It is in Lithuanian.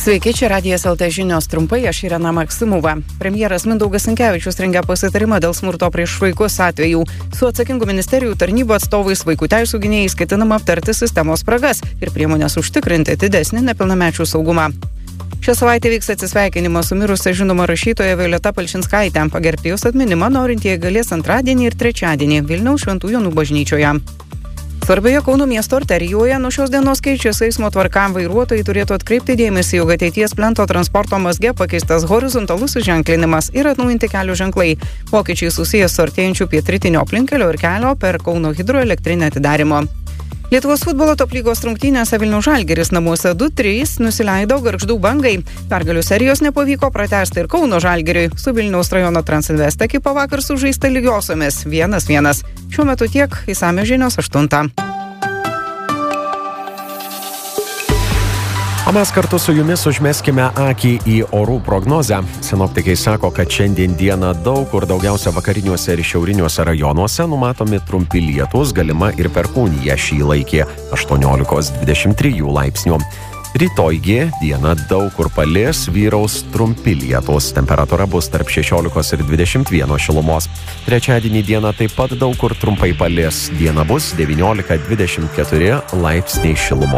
Sveiki, čia Radijas LT žinios trumpai, aš Irena Maksimova. Premjeras Mindaugas Sinkevičius rengia pasitarimą dėl smurto prieš vaikus atvejų. Su atsakingų ministerijų tarnybų atstovais vaikų teisių gynėjais ketinama aptarti sistemos spragas ir priemonės užtikrinti didesnį nepilnamečių saugumą. Šią savaitę vyks atsisveikinimas su mirusia žinoma rašytoja Violeta Palčinskaitė. Pagerbti jos atminimą norintieji galės antradienį ir trečiadienį Vilniaus Šventų Jonų bažnyčioje. Svarbioje Kauno miesto arterijoje nuo šios dienos keičiasi eismo tvarka. Vairuotojai turėtų atkreipti dėmesį, jog ateities plento transporto mazge pakeistas horizontalus ženklinimas ir atnaujinti kelio ženklai. Pokyčiai susijęs su artėjančiu pietrytinio aplinkelio ir kelio per Kauno hidroelektrinę atidarymo. Lietuvos futbolo top lygos rungtynėse Vilniaus Žalgiris namuose 2-3 nusileido Gargždų Bangai. Pergalių serijos nepavyko pratęsti ir Kauno Žalgiriui. Su Vilniaus rajono Transinvest ekipa vakar sužaista lygiosiomis 1-1. Šiuo metu tiek, išsamios žinios 8. O mes kartu su jumis užmeskime akį į orų prognozę. Sinoptikai sako, kad šiandien dieną daug kur daugiausia vakariniuose ir šiauriniuose rajonuose numatomi trumpi lietūs, galima ir perkūnija šįlaikė 18-23 laipsnių. Rytojgi dieną daug kur palis, vyraus trumpi lietūs. Temperatūra bus tarp 16 ir 21 šilumos. Trečiadienį dieną taip pat daug kur trumpai palis. Diena bus 19-24 laipsniai šilumos.